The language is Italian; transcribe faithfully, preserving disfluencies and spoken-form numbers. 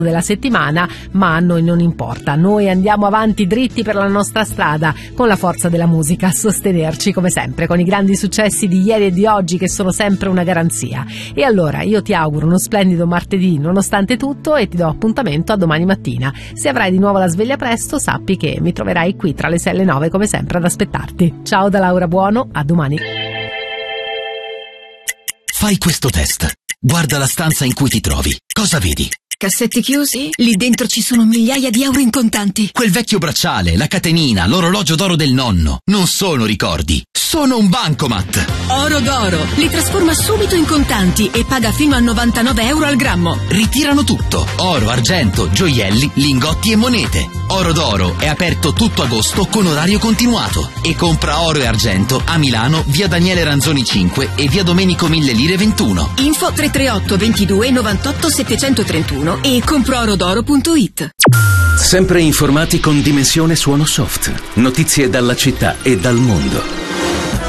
della settimana, ma a noi non importa, noi andiamo avanti dritti per la nostra strada con la forza della musica a sostenerci come sempre, con i grandi successi di ieri e di oggi che sono sempre una garanzia. E allora io ti auguro uno splendido martedì nonostante tutto e ti do appuntamento a domani mattina. Se avrai di nuovo la sveglia presto, sappi che mi troverai qui tra le sei e le nove come sempre ad aspettarti. Ciao da Laura Buono, a domani. Fai questo test. Guarda la stanza in cui ti trovi. Cosa vedi? Cassetti chiusi? Lì dentro ci sono migliaia di euro in contanti. Quel vecchio bracciale, la catenina, l'orologio d'oro del nonno. Non sono ricordi, sono un bancomat. Oro d'oro. Li trasforma subito in contanti e paga fino a novantanove euro al grammo. Ritirano tutto. Oro, argento, gioielli, lingotti e monete. Oro d'oro è aperto tutto agosto con orario continuato. E compra oro e argento a Milano, via Daniele Ranzoni cinque e via Domenico Mille Lire ventuno. Info tre tre otto ventidue novantotto settecentotrentuno e comproorodoro punto it. Sempre informati con Dimensione Suono Soft. Notizie dalla città e dal mondo.